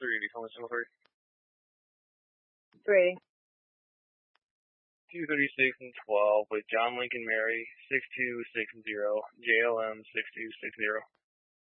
380, tell me single 3. 380. 236 and 12 with John Lincoln Mary, 6260, JLM 6260.